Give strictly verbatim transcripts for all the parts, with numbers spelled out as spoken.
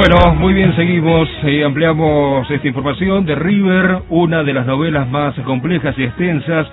Bueno, muy bien, seguimos, eh, ampliamos esta información de River, una de las novelas más complejas y extensas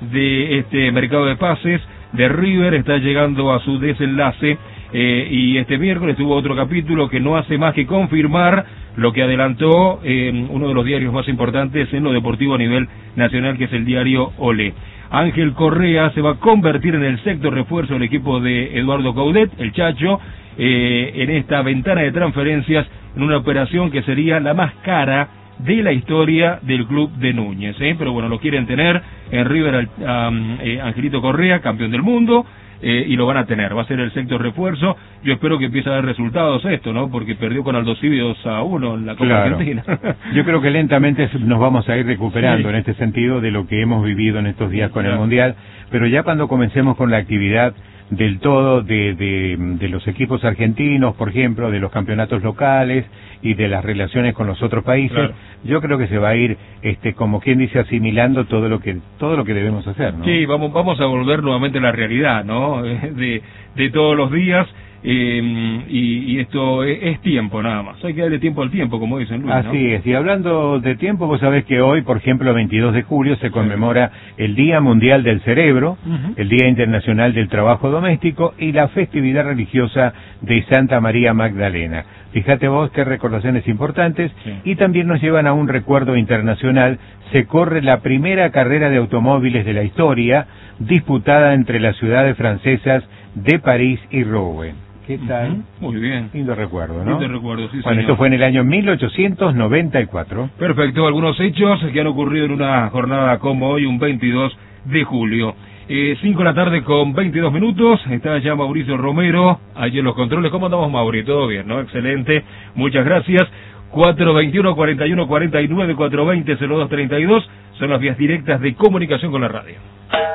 de este mercado de pases de River, está llegando a su desenlace, eh, y este miércoles tuvo otro capítulo que no hace más que confirmar lo que adelantó eh, uno de los diarios más importantes en lo deportivo a nivel nacional, que es el diario Olé. Ángel Correa se va a convertir en el sexto refuerzo del equipo de Eduardo Coudet, el Chacho, eh, en esta ventana de transferencias, en una operación que sería la más cara de la historia del club de Núñez, ¿eh? Pero bueno, lo quieren tener en River, um, eh, Angelito Correa, campeón del mundo, eh, y lo van a tener, va a ser el sexto refuerzo. Yo espero que empiece a dar resultados esto, ¿no? Porque perdió con Aldo Civi dos a uno en la Copa claro. Argentina. Yo creo que lentamente nos vamos a ir recuperando, sí, en este sentido, de lo que hemos vivido en estos días con claro. el Mundial, pero ya cuando comencemos con la actividad del todo de, de, de los equipos argentinos, por ejemplo, de los campeonatos locales y de las relaciones con los otros países, claro. yo creo que se va a ir, este, como quien dice, asimilando todo lo que todo lo que debemos hacer, ¿no? Sí, vamos vamos a volver nuevamente a la realidad, ¿no? De, de todos los días. Eh, y, y esto es, es tiempo nada más, hay que darle tiempo al tiempo, como dicen, Luis, Así ¿no? es, y hablando de tiempo, vos sabés que hoy, por ejemplo, veintidós de julio, se conmemora el Día Mundial del Cerebro, uh-huh. el Día Internacional del Trabajo Doméstico y la festividad religiosa de Santa María Magdalena. Fíjate vos qué recordaciones importantes, sí. y también nos llevan a un recuerdo internacional. Se corre la primera carrera de automóviles de la historia, disputada entre las ciudades francesas de París y Rouen. ¿Qué tal? Uh-huh. Muy bien. Lindo recuerdo, ¿no? Lindo recuerdo, sí, Bueno, señor. esto fue en el año mil ochocientos noventa y cuatro. Perfecto, algunos hechos que han ocurrido en una jornada como hoy, un veintidós de julio. Eh, cinco de la tarde con veintidós minutos, está ya Mauricio Romero, allí en los controles. ¿Cómo andamos, Mauri? ¿Todo bien, no? Excelente, muchas gracias. cuatro veintiuno, cuarenta y uno, cuarenta y nueve, cuatro veinte, cero dos treinta y dos son las vías directas de comunicación con la radio.